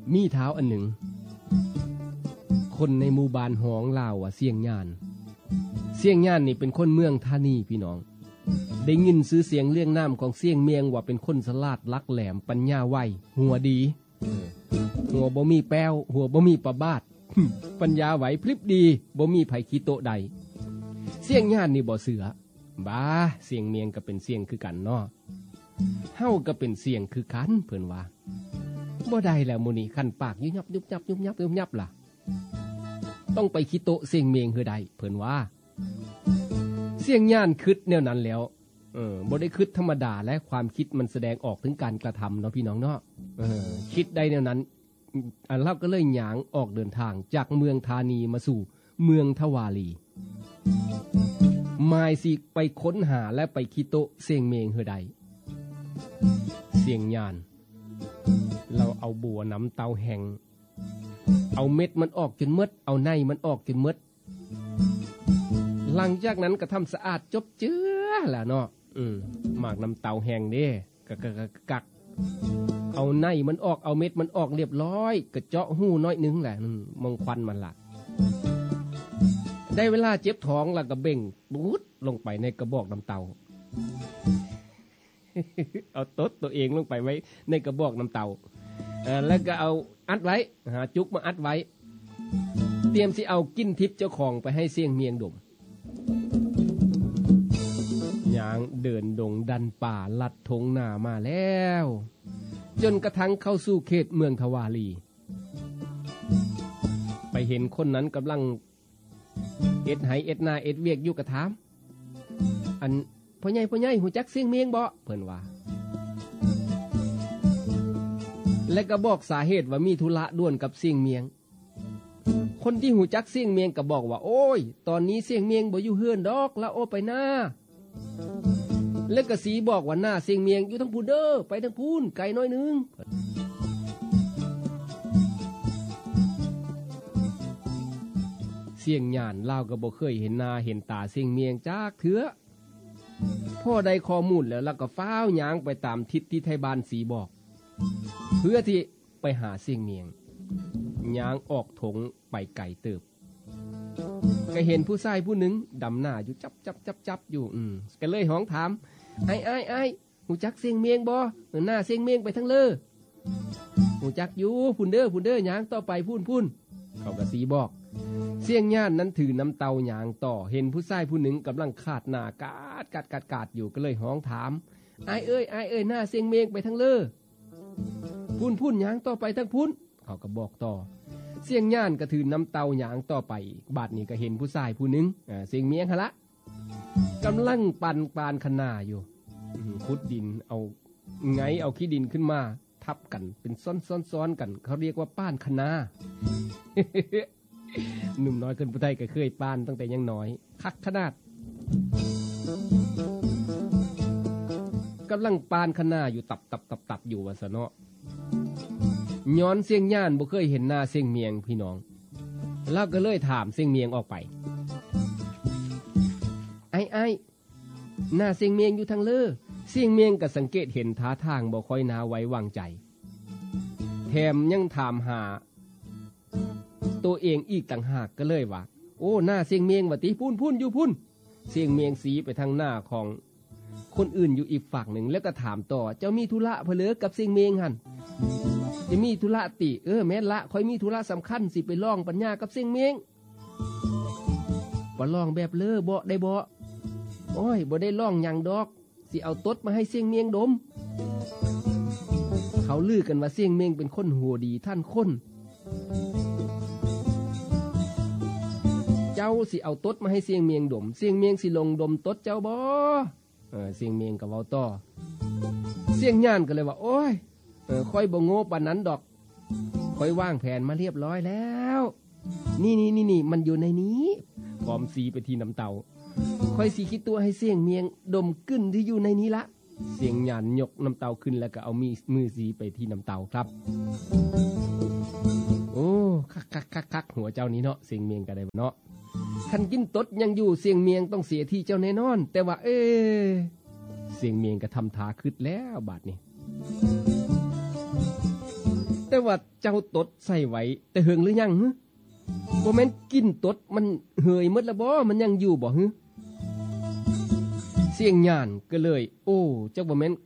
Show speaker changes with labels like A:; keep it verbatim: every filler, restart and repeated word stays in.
A: มีเท้าอันหนึ่งคนในหมู่บ้านหองลาวว่าเสียงญานเสียงญานนี่เป็นคนเมืองธานีพี่น้องได้ยินซื้อเสียงเรื่องน้ำของเสียงเมียงว่าเป็นคนสลาดลักแหลมปัญญาไวหัวดีหัวบ่มีแป้วหัวบ่มีประบาด ปัญญาไหวพลิบดีบ่มีไผขี้โตใดเสียงญานนี่บ่เสือบ้าเสียงเมียงก็เป็นเสียงคือกันเนาะเฮาก็เป็นเสียงคือกันเพิ่นว่าบ่ได้แล้วมื้อนี้คันปากยุบยับยุบยับยุบยับยุบยับล่ะต้องไปขี้โตเสียงเมียงคือใดเพิ่นว่าเสียงญานคิดแนวนั้นแล้วเออบ่ได้คิดธรรมดาและความคิดมันแสดงออกถึงการกระทำเนาะพี่น้องเนาะเออคิดได้แนวนั้นอันเราก็เลยหยางออกเดินทางจากเมืองธานีมาสู่เมืองทวารีหมายสิไปค้นหาและไปขี้โตเสียงเมียงคือใดเสียงญานเราเอาบัวน้ำเตาแห้งเอาเม็ดมันออกจนหมดเอาในมันออกจนหมดหลังจากนั้นก็ทำสะอาดจบเจือแหละเนาะอืมหมากน้ำเตาแห้งเด้กักกักกักเอาในมันออกเอาเม็ดมันออกเรียบร้อยก็เจาะหูน้อยนึงแหละมองควันมันละได้เวลาเจ็บท้องแล้วก็เบ่งบูดลงไปในกระบอกน้ำเตา เอาตดตัวเองลงไปไว้ในกระบอกน้ำเตาแล้วก็เอาอัดไว้หาจุกมาอัดไว้เตรียมสิเอากินทิพย์เจ้าของไปให้เสี่ยงเมียงดมย่างเดินดงดันป่าลัดทงหน้ามาแล้วจนกระทั่งเข้าสู่เขตเมืองทวารีไปเห็นคนนั้นกำลังเอ็ดไหเอ็ดนาเอ็ดเวียกอยู่กระถามอันพ่อใหญ่พ่อใหญ่หูจักเสียงเมียงบ่เพิ่นว่าและก็บอกสาเหตุว่ามีธุระด่วนกับเสียงเมียงคนที่หูจักเสียงเมียงก็บอกว่าโอ้ยตอนนี้เสียงเมียงบ่อยู่เฮือนดอกละโอไปหน้าแล้วก็สีบอกว่าหน้าเสียงเมียงอยู่ทั้งพูนเด้อไปทั้งพูนไกลน้อยนึงเสียงญานลาวก็บ่เคยเห็นหน้าเห็นตาเสียงเมียงจักเถือพ่อได้ข้อมูลแล้วแล้วก็ฟ้าวย่างไปตามทิศที่ไทบ้านสีบอกเพื่อที่ไปหาเสียงเมียงย่างออกถงไปไก่เติบก็เห็นผู้ชายผู้หนึ่งดำหน้าอยู่จับจับจับจับอยู่อืมก็เลยห้องถามไอ้ไอ้ไอ้หูจักเสียงเมียงบ่หน้าเสียงเมียงไปทั้งเลอหูจักอยู่พุ่นเด้อพุ่นเด้อย่างต่อไปพุ่นพุ่นเขาก็สีบอกเสียงญานนั้นถือน้ำเตาหยางต่อเห็นผู้ชายผู้หนึ่งกำลังขาดหน้ากาดกาดกาดกาดอยู่ก็เลยห้องถามไอ้เอ้ยไอ้เอ้ยหน้าเสียงเมียงไปทั้งเลอพุ่นพุ่นหยางต่อไปทั้งพุ่นเขาก็บอกต่อเสียงญานก็ถือน้ำเตาหยางต่อไปบาดนี้ก็เห็นผู้ชายผู้หนึ่งเสียงเมียงฮะละกำลังปั่นปานขนาอยู่ขุดดินเอาไงเอาขี้ดินขึ้นมาทับกันเป็นซ้อนๆๆกันเขาเรียกว่าป้านคณา หนุ่มน้อยขึ้นผู้ไทยก็เคยป้านตั้งแต่ยังน้อยคักขนาดกำลังปานขนาอยู่ตับตับตับตับอยู่วะสะเนาะย้อนเสียงญานบ่เคยเห็นหน้าเสียงเมียงพี่น้องแล้วก็เลยถามเสียงเมียงออกไปไอ้ไอ้หน้าเสียงเมียงอยู่ทางเลอเสียงเมียงก็สังเกตเห็นท่าทางบ่ค่อยน่าไว้วางใจแถมยังถามหาตัวเองอีกต่างหากก็เลยว่าโอ้หน้าเสียงเมียงว่าติพุ่นพุ่นอยู่พุ่นเสียงเมียงสีไปทางหน้าของคนอื่นอยู่อีกฝั่งหนึ่งแล้วก็ถามต่อเจ้ามีธุระเพลอกับเสียงเมียงหันจะมีธุระติเออแม่นละค่อยมีธุระสำคัญสิไปลองปัญญากับเสียงเมียงบ่ลองแบบเลอบ่ได้บ่โอ้ยบ่ได้ลองหยังดอกสิเอาตดมาให้เสียงเมียงดมเขาลือกันว่าเสียงเมียงเป็นคนหัวดีท่านคนเจ้าสิเอาตดมาให้เสียงเมียงดมเสียงเมียงสิลงดมตดเจ้าบ่เออเสียงเมียงก็เว้าต่อเสียงญานก็เลยว่าโอ้ยเออค่อยบ่โง่ปานนั้นดอกค่อยวางแผนมาเรียบร้อยแล้วนี่นี่นี่นี่มันอยู่ในนี้พร้อมสีไปที่น้ำเตาค่อยสีคิดตัวให้เสียงเมียงดมกึ้นที่อยู่ในนี้ละเสียงญานยกน้ำเตาขึ้นแล้วก็เอามีมือสีไปที่น้ำเตาครับโอ้คักคักคักคักหัวเจ้านี้เนาะเสียงเมียงก็ได้เนาะคันกินตดยังอยู่เสียงเมียงต้องเสียที่เจ้าแน่นอนแต่ว่าเออเสียงเมียงก็ทำทาคืดแล้วบาดนี้แแต่ว่าเจ้าตดใส่ไว้แต่เหิงหรือยังฮึบ่แม่นกินตดมันเหยหมดแล้วบ่มันยังอยู่บ่ฮึเสียงย่านก็เลยโอ้จักบ่แม่น